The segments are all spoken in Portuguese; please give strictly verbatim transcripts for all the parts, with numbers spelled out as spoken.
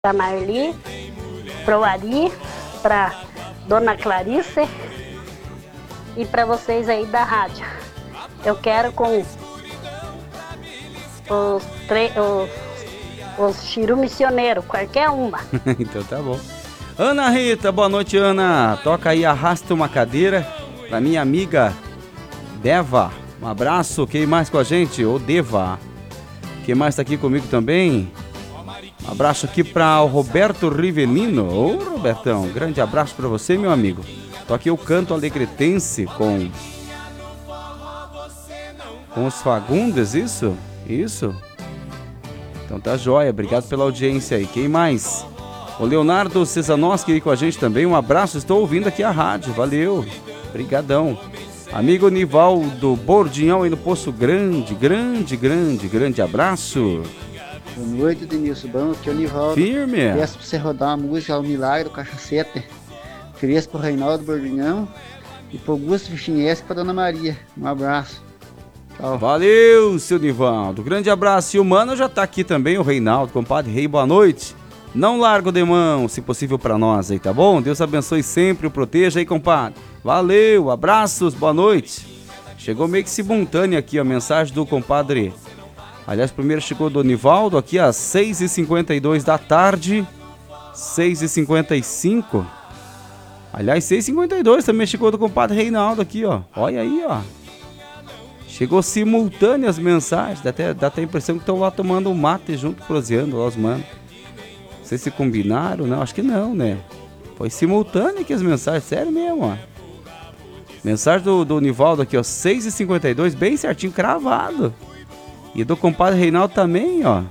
Pra Marli, pro Ari, pra Dona Clarice e pra vocês aí da rádio. Eu quero com os, tre- os, os Chiru Missioneiro, qualquer uma. Então tá bom. Ana Rita, boa noite, Ana. Toca aí, arrasta uma cadeira pra minha amiga Deva. Um abraço. Quem mais com a gente? Ô Deva. Quem mais tá aqui comigo também? Um abraço aqui para o Roberto Rivelino. Ô, Robertão, grande abraço para você, meu amigo. Tô aqui o canto alegretense com com os Fagundes, isso? Isso. Então tá jóia, obrigado pela audiência aí. Quem mais? O Leonardo Cesanoski aí com a gente também. Um abraço, estou ouvindo aqui a rádio. Valeu, brigadão. Amigo Nivaldo Bordinhão aí no Poço Grande. Grande, grande, grande abraço. Boa noite, Denilson. Bom, aqui é o Nivaldo. Firme. Peço pra você rodar uma música ao Milagre do Cachacete. Ofereço pro Reinaldo Bordinhão e pro Augusto Vichinheschi e pra Dona Maria. Um abraço. Tchau. Valeu, seu Nivaldo. Grande abraço. E o mano já tá aqui também, o Reinaldo, compadre Rei, boa noite. Não largo de mão, se possível pra nós aí, tá bom? Deus abençoe sempre, o proteja aí, compadre. Valeu, abraços, boa noite. Chegou meio que simultâneo aqui a mensagem do compadre. Aliás, primeiro chegou do Nivaldo aqui às seis e cinquenta e dois da tarde. seis e cinquenta e cinco. Aliás, seis e cinquenta e dois também chegou do compadre Reinaldo aqui, ó. Olha aí, ó. Chegou simultâneo as mensagens. Dá até, dá até a impressão que estão lá tomando um mate junto, proseando lá os manos. Não sei se combinaram, não. Acho que não, né? Foi simultâneo aqui as mensagens. Sério mesmo, ó. Mensagem do, do Nivaldo aqui, ó. seis e cinquenta e dois, bem certinho, cravado. E do compadre Reinaldo também, ó.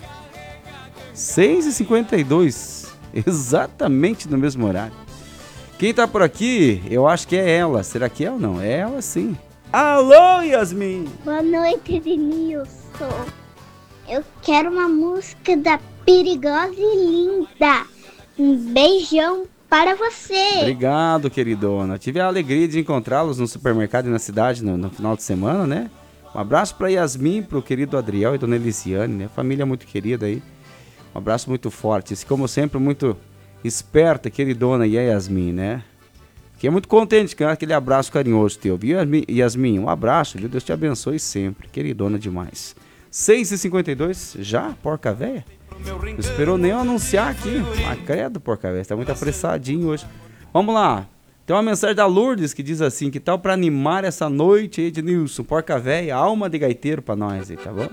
seis e cinquenta e dois. Exatamente no mesmo horário. Quem tá por aqui, eu acho que é ela. Será que é ou não? É ela sim. Alô, Yasmin! Boa noite, Denilson. Eu quero uma música da Perigosa e Linda. Um beijão para você. Obrigado, queridona. Tive a alegria de encontrá-los no supermercado e na cidade no, no final de semana, né? Um abraço para Yasmin, pro querido Adriel e dona Elisiane, né? Família muito querida aí. Um abraço muito forte. E, como sempre, muito esperta, queridona e a Yasmin, né? Fiquei muito contente com aquele abraço carinhoso teu, viu, Yasmin? Um abraço, viu? Deus te abençoe sempre. Queridona demais. seis e cinquenta e dois, já, porca véia? Não esperou nem eu anunciar aqui. Ah, credo, porca véia, tá muito apressadinho hoje. Vamos lá. Tem uma mensagem da Lourdes que diz assim: que tal pra animar essa noite aí de Nilson, porca véia, alma de gaiteiro pra nós aí, tá bom?